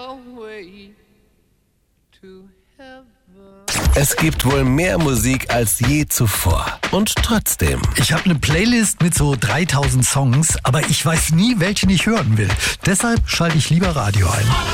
way to heaven. Es gibt wohl mehr Musik als je zuvor. Und trotzdem. Ich habe eine Playlist mit so 3000 Songs, aber ich weiß nie, welchen ich hören will. Deshalb schalte ich lieber Radio ein.